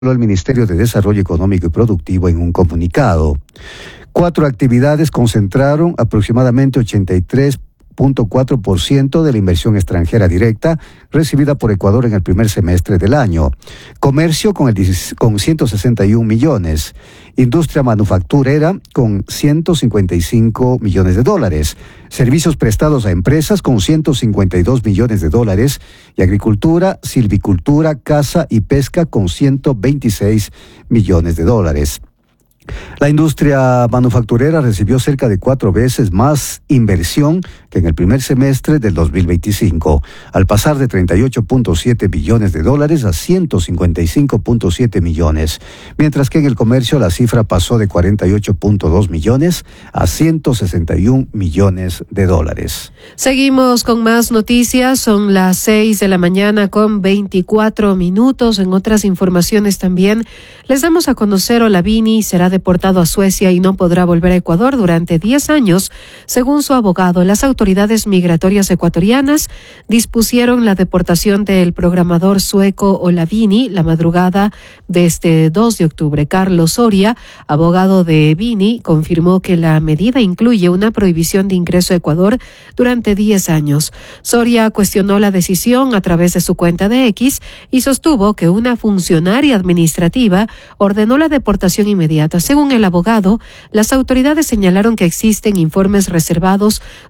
el Ministerio de Desarrollo Económico y Productivo en un comunicado. 4 actividades concentraron aproximadamente 83.4% de la inversión extranjera directa recibida por Ecuador en el primer semestre del año. Comercio con 161 millones. Industria manufacturera con 155 millones de dólares. Servicios prestados a empresas con 152 millones de dólares. Y agricultura, silvicultura, caza y pesca con 126 millones de dólares. La industria manufacturera recibió cerca de 4 veces más inversión que en el primer semestre del 2025, al pasar de 38.7 billones de dólares a 155.7 millones, mientras que en el comercio la cifra pasó de 48.2 millones a 161 millones de dólares. Seguimos con más noticias, son las 6 de la mañana con 24 minutos. En otras informaciones también les damos a conocer Olavini será deportado a Suecia y no podrá volver a Ecuador durante 10 años. Según su abogado, las autoridades migratorias ecuatorianas dispusieron la deportación del programador sueco Olavini la madrugada de este 2 de octubre. Carlos Soria, abogado de Vini, confirmó que la medida incluye una prohibición de ingreso a Ecuador durante 10 años. Soria cuestionó la decisión a través de su cuenta de X y sostuvo que una funcionaria administrativa ordenó la deportación inmediata. Según el abogado, las autoridades señalaron que existen informes reservados